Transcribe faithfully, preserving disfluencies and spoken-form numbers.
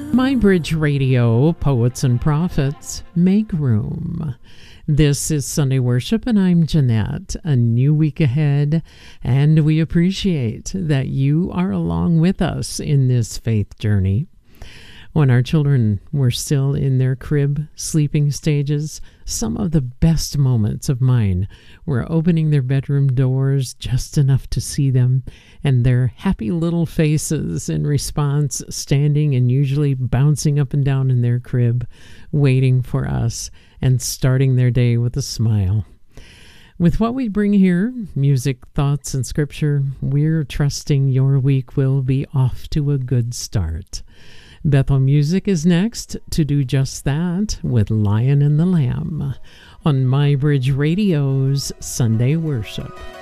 My Bridge Radio, Poets and Prophets, make room. This is Sunday Worship, and I'm Jeanette. A new week ahead, and we appreciate that you are along with us in this faith journey. When our children were still in their crib sleeping stages, some of the best moments of mine were opening their bedroom doors just enough to see them, and their happy little faces in response, standing and usually bouncing up and down in their crib, waiting for us and starting their day with a smile. With what we bring here, music, thoughts, and scripture, we're trusting your week will be off to a good start. Bethel Music is next to do just that with Lion and the Lamb on My Bridge Radio's Sunday Worship.